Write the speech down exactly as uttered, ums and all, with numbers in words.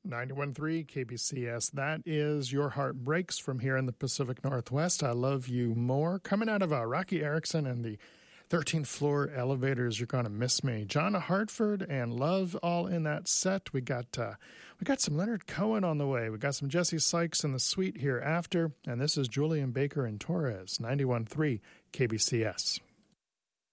ninety-one point three K B C S. That is Your Heart Breaks from here in the Pacific Northwest. I Love You More. Coming out of uh, Rocky Erickson and the thirteenth Floor Elevators, You're Gonna Miss Me. John Hartford and Love all in that set. We got uh, we got some Leonard Cohen on the way. We got some Jesse Sykes in the suite here after. And this is Julian Baker and Torres, ninety-one point three K B C S.